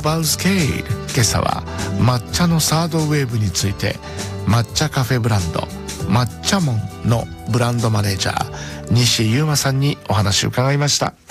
バウスケール。今朝は抹茶のサードウェーブについて、抹茶カフェブランド抹茶門のブランドマネージャー西優馬さんにお話を伺いました。